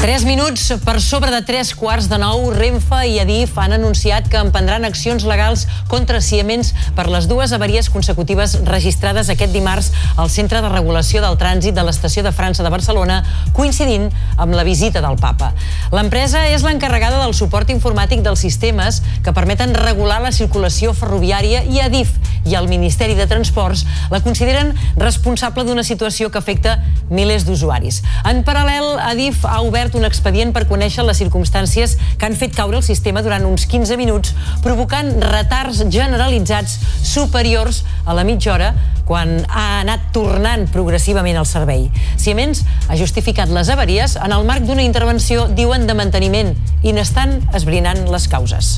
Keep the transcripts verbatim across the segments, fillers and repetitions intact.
Tres minuts per sobre de tres quarts de nou, Renfe i Adif han anunciat que emprendran accions legals contra Siemens per les dues avaries consecutives registrades aquest dimarts al Centre de Regulació del Trànsit de l'Estació de França de Barcelona, coincidint amb la visita del Papa. L'empresa és l'encarregada del suport informàtic dels sistemes que permeten regular la circulació ferroviària i Adif i el Ministeri de Transports la consideren responsable d'una situació que afecta milers d'usuaris. En paral·lel, Adif ha obert un expedient per conèixer les circumstàncies que han fet caure el sistema durant uns quinze minuts, provocant retards generalitzats superiors a la mitja hora quan ha anat tornant progressivament al servei. Siemens ha justificat les avaries en el marc d'una intervenció, diuen, de manteniment i n'estan esbrinant les causes.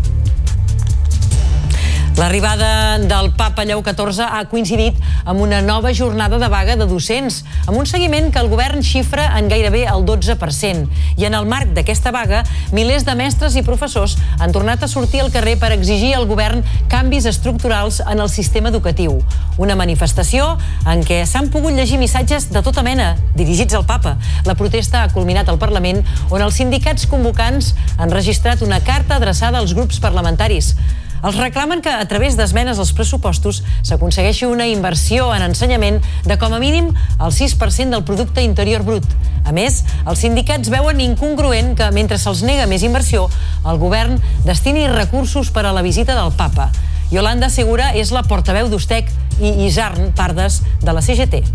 L'arribada del Papa Lleó catorze ha coincidit amb una nova jornada de vaga de docents, amb un seguiment que el govern xifra en gairebé el dotze per cent. I en el marc d'aquesta vaga, milers de mestres i professors han tornat a sortir al carrer per exigir al govern canvis estructurals en el sistema educatiu. Una manifestació en què s'han pogut llegir missatges de tota mena, dirigits al Papa. La protesta ha culminat al Parlament, on els sindicats convocants han registrat una carta adreçada als grups parlamentaris. Els reclamen que a través d'esmenes als pressupostos s'aconsegueixi una inversió en ensenyament de com a mínim el sis per cent del producte interior brut. A més, els sindicats veuen incongruent que, mentre se'ls nega més inversió, el govern destini recursos per a la visita del Papa. Yolanda Segura és la portaveu d'Ustec i Isarn Pardes de la C G T.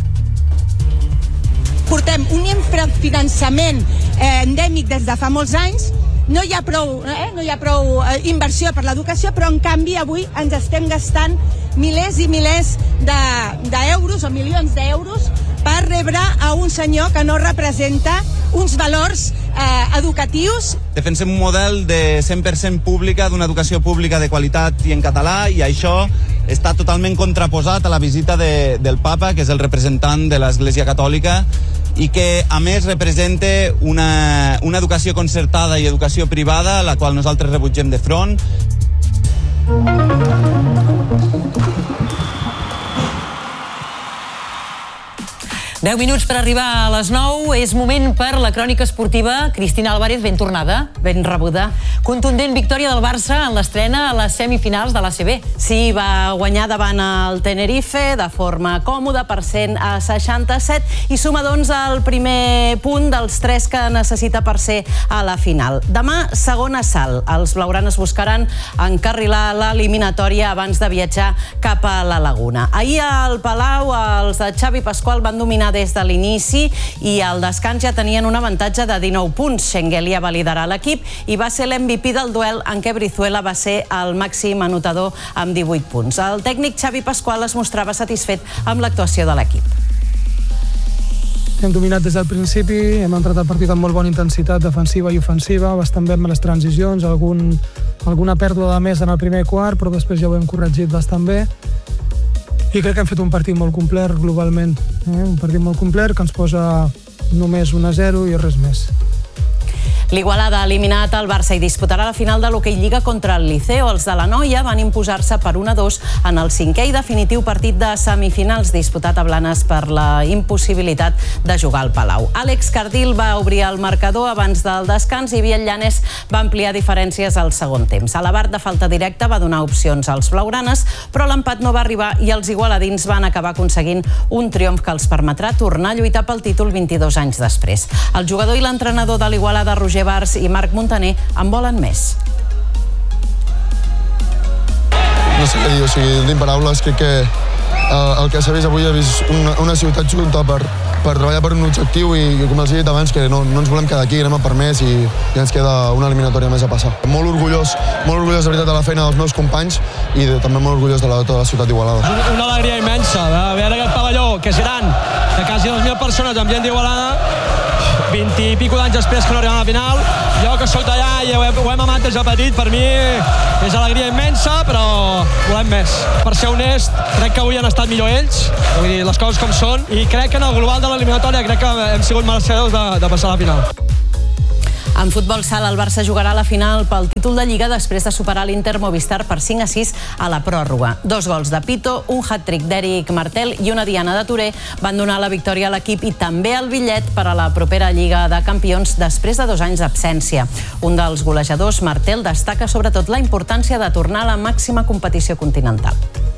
Portem un infrafinançament eh, endèmic des de fa molts anys. No hi ha prou, eh? no hi ha prou eh, inversió per l'educació, però en canvi avui ens estem gastant milers i milers d'euros o milions d'euros per rebre a un senyor que no representa uns valors eh, educatius. Defensem un model de cent per cent pública, d'una educació pública de qualitat i en català, i això està totalment contraposat a la visita de, del Papa, que és el representant de l'Església Catòlica, i que a més representa una, una educació concertada i educació privada, la qual nosaltres rebutgem de front. deu minuts per arribar a les nou. És moment per la crònica esportiva. Cristina Álvarez, ben tornada. Ben rebuda. Contundent victòria del Barça en l'estrena a les semifinals de l'A C B. Sí, va guanyar davant el Tenerife de forma còmoda, per cent a seixanta-set, i suma doncs el primer punt dels tres que necessita per ser a la final. Demà, segon assalt. Els blaugranes buscaran encarrilar l'eliminatòria abans de viatjar cap a la Laguna. Ahir al Palau, els de Xavi Pasqual van dominar des de l'inici i al descans ja tenien un avantatge de dinou punts. Schengelia va liderar l'equip i va ser l'M V P del duel, en què Brizuela va ser el màxim anotador amb divuit punts. El tècnic Xavi Pasqual es mostrava satisfet amb l'actuació de l'equip. Hem dominat des del principi, hem entrat al partit amb molt bona intensitat defensiva i ofensiva, bastant bé amb les transicions, algun, alguna pèrdua de més en el primer quart, però després ja ho hem corregit bastant bé. I crec que hem fet un partit molt complet globalment, eh? un partit molt complet que ens posa només un a zero i res més. L'Igualada ha eliminat el Barça i disputarà la final de l'Hockey Lliga contra el Liceo. Els de la Noia van imposar-se per un a dos en el cinquè i definitiu partit de semifinals disputat a Blanes per la impossibilitat de jugar al Palau. Àlex Cardil va obrir el marcador abans del descans i Biel Llanes va ampliar diferències al segon temps. A la bar de falta directa va donar opcions als blaugranes, però l'empat no va arribar i els igualadins van acabar aconseguint un triomf que els permetrà tornar a lluitar pel títol vint-i-dos anys després. El jugador i l'entrenador de l'Igualada, Roger Bars i Marc Montaner, en volen més. No sé què dir, o sigui, tinc paraules, crec que eh, el que s'ha vist avui ha vist una, una ciutat junta per, per treballar per un objectiu i, com els he dit abans, que no, no ens volem quedar aquí, anem a per més i, i ens queda una eliminatòria més a passar. Molt orgullós, molt orgullós de veritat de la feina dels meus companys i de, també molt orgullós de la, tota la ciutat d'Igualada. Una, una alegria immensa de veure aquest pavelló, que és gran, de quasi dues mil persones amb gent d'Igualada, vint i pico d'anys després que no arribem a la final. Jo que soc d'allà i ho hem, ho hem amat des de petit, per mi és alegria immensa, però volem més. Per ser honest, crec que avui han estat millor ells, vull dir, les coses com són, i crec que en el global de l'eliminatòria crec que hem sigut merecedors de, de passar a la final. En futbol sala, el Barça jugarà a la final pel títol de Lliga després de superar l'Inter Movistar per cinc a sis a la pròrroga. Dos gols de Pito, un hat-trick d'Eric Martel i una diana de Touré van donar la victòria a l'equip i també el bitllet per a la propera Lliga de Campions després de dos anys d'absència. Un dels golejadors, Martel, destaca sobretot la importància de tornar a la màxima competició continental.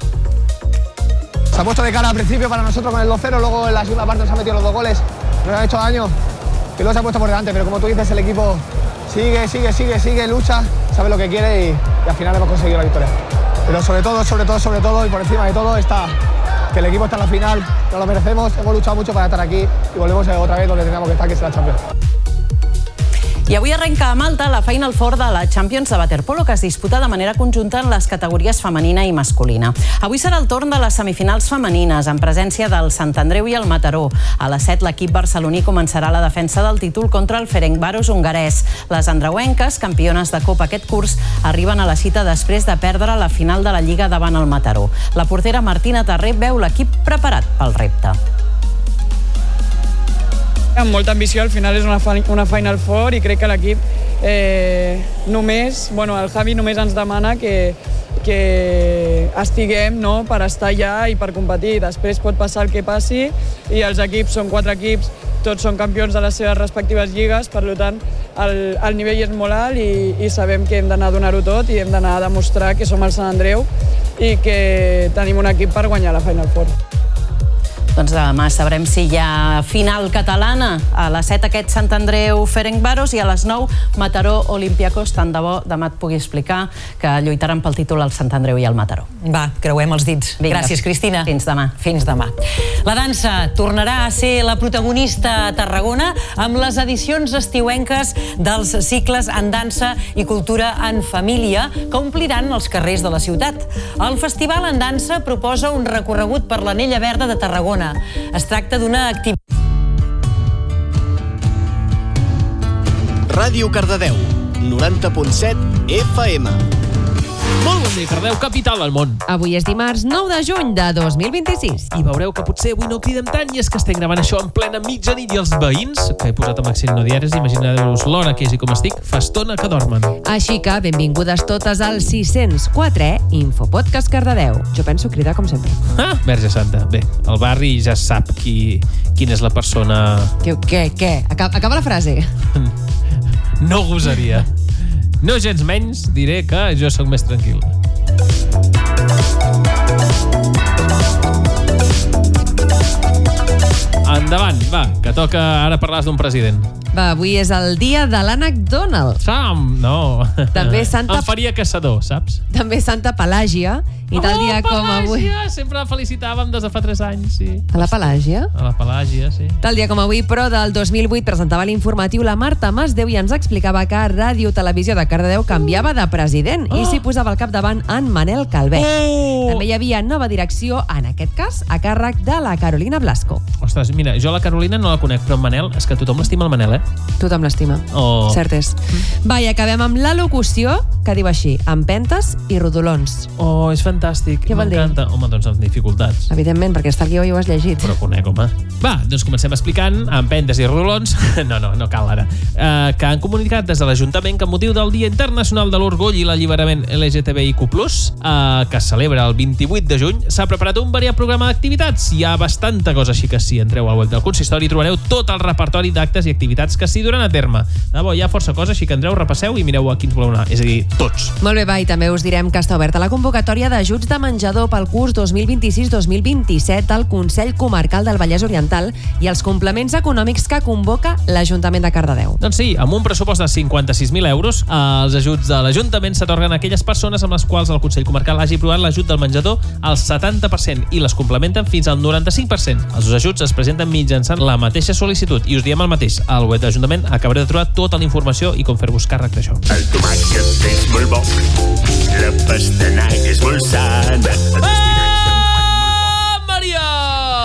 Se ha puesto de cara al principio para nosotros con el dos cero, luego en la segunda parte nos ha metido los dos goles, nos ha hecho daño y luego se ha puesto por delante, pero como tú dices, el equipo sigue, sigue, sigue, sigue, lucha, sabe lo que quiere y, y al final hemos conseguido la victoria. Pero sobre todo, sobre todo, sobre todo y por encima de todo está que el equipo está en la final, nos lo merecemos, hemos luchado mucho para estar aquí y volvemos otra vez donde teníamos que estar, que es la Champions. I avui arrenca a Malta la Final Four de la Champions de waterpolo, que es disputa de manera conjunta en les categories femenina i masculina. Avui serà el torn de les semifinals femenines, en presència del Sant Andreu i el Mataró. A les set, l'equip barceloní començarà la defensa del títol contra el Ferencváros hongarès. Les andreuenques, campiones de Copa aquest curs, arriben a la cita després de perdre la final de la Lliga davant el Mataró. La portera Martina Tarré veu l'equip preparat pel repte. Amb molta ambició, al final és una, una Final Four i crec que l'equip eh, només, bueno, el Javi només ens demana que, que estiguem, no?, per estar allà i per competir. Després pot passar el que passi i els equips són quatre equips, tots són campions de les seves respectives lligues, per tant el, el nivell és molt alt i, i sabem que hem d'anar a donar-ho tot i hem d'anar a demostrar que som el Sant Andreu i que tenim un equip per guanyar la Final Four. Doncs demà sabrem si hi ha final catalana. A les set aquest Sant Andreu Ferencváros i a les nou Mataró Olympiacos. Tant de bo demà et pugui explicar que lluitaran pel títol el Sant Andreu i el Mataró. Va, creuem els dits. Vinga. Gràcies, Cristina. Fins demà. Fins demà. La dansa tornarà a ser la protagonista a Tarragona amb les edicions estiuenques dels cicles en dansa i cultura en família que ompliran els carrers de la ciutat. El Festival en Dansa proposa un recorregut per l'Anella Verda de Tarragona. Es tracta d'una activitat... Ràdio Cardedeu, noranta punt set F M. Molt bon dia, Cardedeu, capital del món. Avui és dimarts nou de juny de dos mil vint-i-sis. I veureu que potser avui no cridem tant i és que estem gravant això en plena mitjanit i els veïns, que he posat amb accent no diaris, imagineu-vos l'hora que és i com estic, fa estona que dormen. Així que benvingudes totes al sis-cents quatre Infopodcast Cardedeu. Jo penso cridar com sempre. Ah, Verge Santa. Bé, el barri ja sap qui, quina és la persona... Què, què, què? Acaba, acaba la frase. No gosaria. No gens menys, diré que jo sóc més tranquil. Endavant, va, que toca ara parlar d'un president. Va, avui és el dia de l'ànec Donald. Sam, no. També Santa... Em faria caçador, saps? També Santa Pelàgia. I tal dia oh, com avui... Sempre la felicitàvem des de fa tres anys, sí. A la Pelàgia? A la Pelàgia, sí. Tal dia com avui, però del dos mil vuit presentava l'informatiu la Marta Masdeu i ens explicava que Ràdio Televisió de Cardedeu canviava de president oh. i s'hi posava al capdavant en Manel Calvet. Oh. També hi havia nova direcció, en aquest cas, a càrrec de la Carolina Blasco. Ostres, mira, jo la Carolina no la conec, però en Manel, és que tothom l'estima el Manel, eh? Tothom l'estima. Oh. Cert és. Mm. Va, i acabem amb la locució que diu així, empentes i rodolons. Oh, és fantàstic. Què vol dir? Home, doncs amb dificultats. Evidentment, perquè està el guió i ho has llegit. Però conec, home. Va, doncs comencem explicant empentes i rodolons. No, no, no cal ara. Uh, que han comunicat des de l'Ajuntament que amb motiu del Dia Internacional de l'Orgull i l'Alliberament L G T B I Q plus, uh, que es celebra el vint-i-vuit de juny, s'ha preparat un variat programa d'activitats. Hi ha bastanta cosa, així que si entreu al web del consistori trobareu tot el repertori d'actes i activitats que s'hi duran a terme. De bo, hi ha força cosa, així que entreu, repasseu i mireu a quins voleu anar. És a dir, tots. Molt bé, va, i també us direm que està oberta la convocatòria d'ajuts de menjador pel curs dos mil vint-i-sis dos mil vint-i-set del Consell Comarcal del Vallès Oriental i els complements econòmics que convoca l'Ajuntament de Cardedeu. Doncs sí, amb un pressupost de cinquanta-sis mil euros, els ajuts de l'Ajuntament s'atorguen a aquelles persones amb les quals el Consell Comarcal hagi aprovat l'ajut del menjador al setanta per cent i les complementen fins al noranta-cinc per cent. Els ajuts es presenten mitjançant la mateixa sol·licitud i us diem el mateix. Al web de l'Ajuntament acabareu de trobar tota la informació i com fer-vos càrrec d'això. El tomàquet és molt bo, la pastanaga és molt sana. Ah, Maria!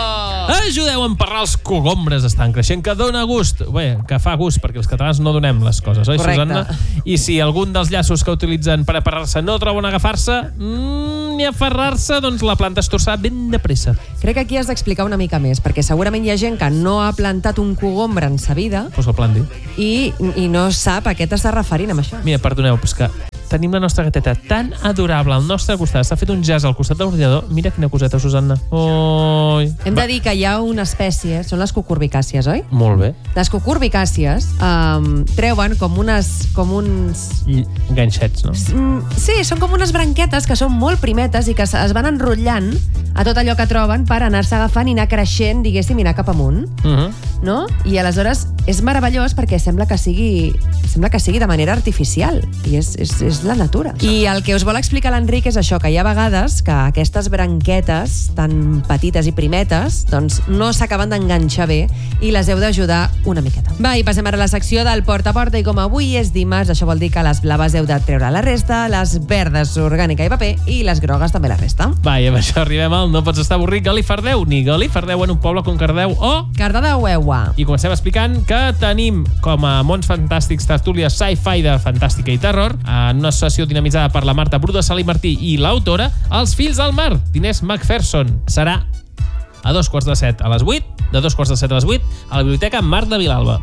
Ajudeu a emparrar els cogombres, estan creixent, que dona gust. Bé, que fa gust, perquè els catalans no donem les coses, oi, Correcte. Susanna? I si algun dels llaços que utilitzen per aferrar-se no troben agafar-se, mmm, ni aferrar-se, doncs la planta es torçarà ben de pressa. Crec que aquí has d'explicar una mica més, perquè segurament hi ha gent que no ha plantat un cogombre en sa vida Pues el planti. i, i no sap a què t'està referint amb això. Mira, perdoneu, però és que tenim la nostra gateta tan adorable al nostre costat. S'ha fet un jazz al costat de l'ordinador. Mira quina coseta, Susanna. Oi. Hem de dir que hi ha una espècie, són les cucurbicàcies, oi? Molt bé. Les cucurbicàcies um, treuen com unes... com uns... Ganxets, no? Sí, són com unes branquetes que són molt primetes i que es van enrotllant a tot allò que troben per anar-se agafant i anar creixent, diguéssim, i anar cap amunt. Uh -huh. No? I aleshores és meravellós perquè sembla que sigui sembla que sigui de manera artificial i és, és, és la natura. I el que us vol explicar l'Enric és això, que hi ha vegades que aquestes branquetes tan petites i primetes doncs no s'acaben d'enganxar bé i les heu d'ajudar una miqueta. Va, i passem ara a la secció del porta a porta i com avui és dimarts, això vol dir que les blaves heu de treure la resta, les verdes orgànica i paper i les grogues també la resta. Va, i amb això arribem al No pots estar avorrit Galifardeu, ni Galifardeu en un poble com Cardeu o Cardedeu Eua. I comencem explicant que tenim com a Mons Fantàstics tertúlies sci-fi de fantàstica i terror, en una sessió dinamitzada per la Marta Bruda Salí Martí i l'autora, Els fills del mar, d'Inés McPherson. Serà a dos quarts de set a les vuit, de dos quarts de set a les vuit, a la Biblioteca Marc de Vilalba.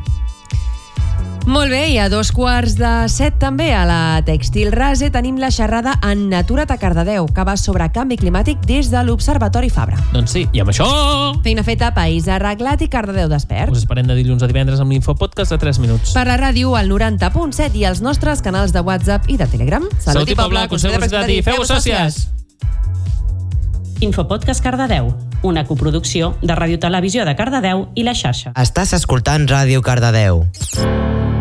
Molt bé, i a dos quarts de set també a la Textil Rase tenim la xerrada en Natura't a Cardedeu, que va sobre canvi climàtic des de l'Observatori Fabra. Doncs sí, i amb això... Feina feta, país arreglat i Cardedeu despert. Us esperem de dilluns a divendres amb l'Infopodcast de tres minuts. Per la ràdio al noranta punt set i els nostres canals de WhatsApp i de Telegram. Salut i poble, consell de proximitat i feu-vos sòcies! Infopodcast Cardedeu, una coproducció de Ràdio Televisió de Cardedeu i La Xarxa. Estàs escoltant Ràdio Cardedeu.